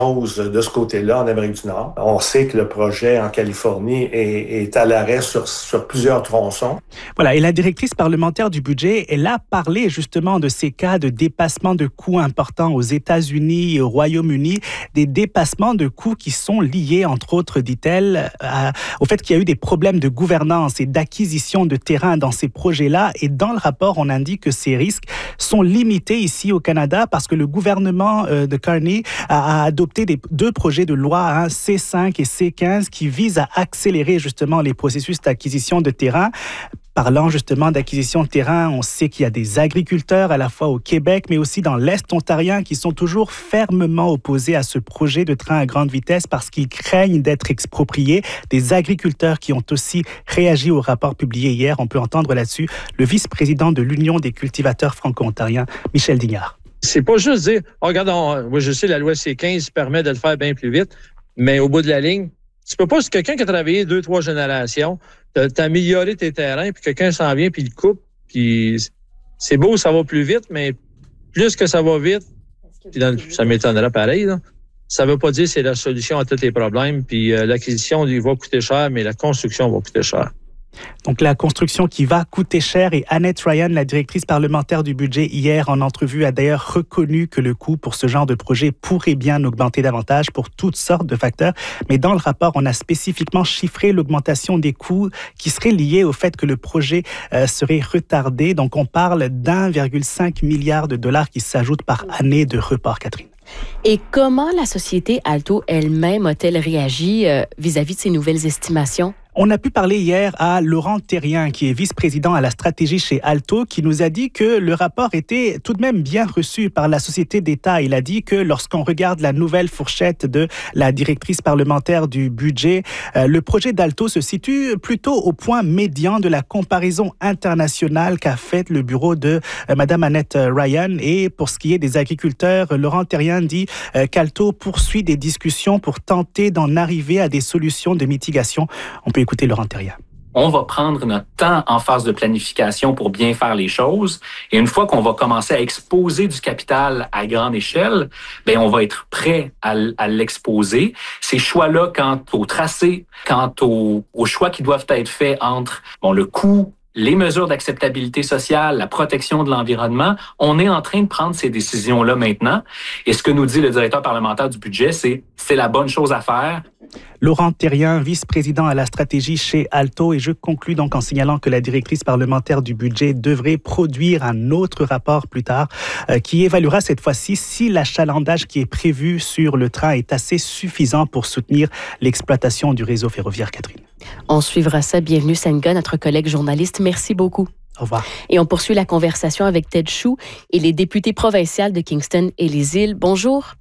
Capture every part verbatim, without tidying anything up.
de ce côté-là, en Amérique du Nord. On sait que le projet en Californie est, est à l'arrêt sur, sur plusieurs tronçons. Voilà, et la directrice parlementaire du budget, elle a parlé justement de ces cas de dépassement de coûts importants aux États-Unis et au Royaume-Uni, des dépassements de coûts qui sont liés, entre autres, dit-elle, à, au fait qu'il y a eu des problèmes de gouvernance et d'acquisition de terrain dans ces projets-là. Et dans le rapport, on indique que ces risques sont limités ici au Canada parce que le gouvernement euh, de Carney a, a adopté des deux projets de loi, hein, C cinq et C quinze, qui visent à accélérer justement les processus d'acquisition de terrain. Parlant justement d'acquisition de terrain, on sait qu'il y a des agriculteurs à la fois au Québec, mais aussi dans l'Est ontarien qui sont toujours fermement opposés à ce projet de train à grande vitesse parce qu'ils craignent d'être expropriés. Des agriculteurs qui ont aussi réagi au rapport publié hier. On peut entendre là-dessus le vice-président de l'Union des cultivateurs franco-ontariens, Michel Dignard. C'est pas juste dire, oh, regarde, on, moi je sais, la loi C quinze permet de le faire bien plus vite, mais au bout de la ligne, tu peux pas, si quelqu'un qui a travaillé deux, trois générations, t'as, t'as amélioré tes terrains, puis quelqu'un s'en vient, puis il coupe, puis c'est beau, ça va plus vite, mais plus que ça va vite, puis dans, ça m'étonnerait pareil, là, ça veut pas dire que c'est la solution à tous les problèmes, puis euh, l'acquisition, il va coûter cher, mais la construction va coûter cher. Donc la construction qui va coûter cher, et Annette Ryan, la directrice parlementaire du budget, hier en entrevue a d'ailleurs reconnu que le coût pour ce genre de projet pourrait bien augmenter davantage pour toutes sortes de facteurs. Mais dans le rapport, on a spécifiquement chiffré l'augmentation des coûts qui serait liée au fait que le projet euh, serait retardé. Donc on parle d'un virgule cinq milliard de dollars qui s'ajoutent par année de report, Catherine. Et comment la société Alto elle-même a-t-elle réagi euh, vis-à-vis de ces nouvelles estimations? On a pu parler hier à Laurent Therrien, qui est vice-président à la stratégie chez Alto, qui nous a dit que le rapport était tout de même bien reçu par la société d'État. Il a dit que lorsqu'on regarde la nouvelle fourchette de la directrice parlementaire du budget, euh, le projet d'Alto se situe plutôt au point médian de la comparaison internationale qu'a faite le bureau de euh, Mme Annette Ryan. Et pour ce qui est des agriculteurs, Laurent Therrien dit euh, qu'Alto poursuit des discussions pour tenter d'en arriver à des solutions de mitigation. On peut écouter Laurent Therrien. On va prendre notre temps en phase de planification pour bien faire les choses. Et une fois qu'on va commencer à exposer du capital à grande échelle, ben on va être prêt à, à l'exposer. Ces choix-là, quant au tracé, quant au, aux choix qui doivent être faits entre bon, le coût, les mesures d'acceptabilité sociale, la protection de l'environnement, on est en train de prendre ces décisions-là maintenant. Et ce que nous dit le directeur parlementaire du budget, c'est c'est la bonne chose à faire. Laurent Therrien, vice-président à la stratégie chez Alto. Et je conclus donc en signalant que la directrice parlementaire du budget devrait produire un autre rapport plus tard euh, qui évaluera cette fois-ci si l'achalandage qui est prévu sur le train est assez suffisant pour soutenir l'exploitation du réseau ferroviaire, Catherine. On suivra ça. Bienvenue, Senga, notre collègue journaliste. Merci beaucoup. Au revoir. Et on poursuit la conversation avec Ted Chou et les députés provinciales de Kingston et les îles. Bonjour.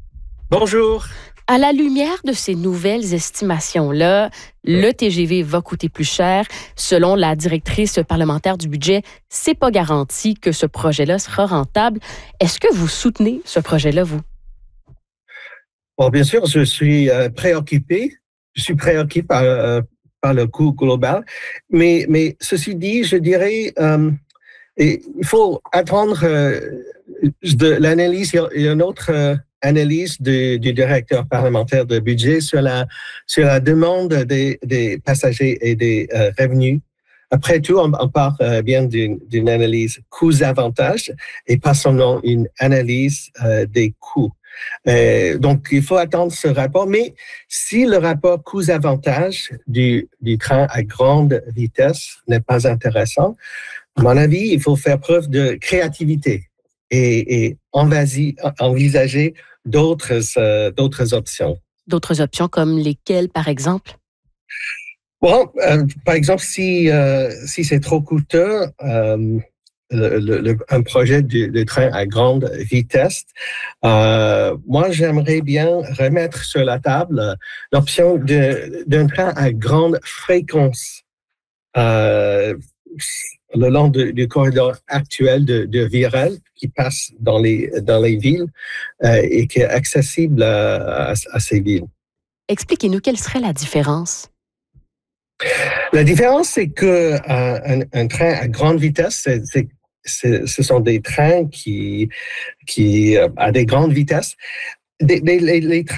Bonjour. À la lumière de ces nouvelles estimations-là, le T G V va coûter plus cher. Selon la directrice parlementaire du budget, c'est pas garanti que ce projet-là sera rentable. Est-ce que vous soutenez ce projet-là, vous? Bon, bien sûr, je suis euh, préoccupé. Je suis préoccupé par, euh, par le coût global. Mais, mais ceci dit, je dirais, euh, il faut attendre euh, de l'analyse. Il y a une autre euh, analyse du, du directeur parlementaire de budget sur la, sur la demande des, des passagers et des euh, revenus. Après tout, on, on parle euh, bien d'une, d'une analyse coûts-avantages et pas seulement une analyse euh, des coûts. Euh, donc, il faut attendre ce rapport. Mais si le rapport coûts-avantages du, du train à grande vitesse n'est pas intéressant, à mon avis, il faut faire preuve de créativité et, et envasi, envisager d'autres, euh, d'autres options. D'autres options comme lesquelles, par exemple? Bon, euh, par exemple, si, euh, si c'est trop coûteux, euh, le, le, un projet de, de train à grande vitesse, euh, moi, j'aimerais bien remettre sur la table l'option de, d'un train à grande fréquence euh, le long de, du corridor actuel de, de Virel qui passe dans les, dans les villes euh, et qui est accessible à, à, à ces villes. Expliquez-nous, quelle serait la différence? La différence, c'est que euh, un, un train à grande vitesse, c'est, c'est, c'est, ce sont des trains qui, qui euh, à des grandes vitesses. Des, des, les, les trains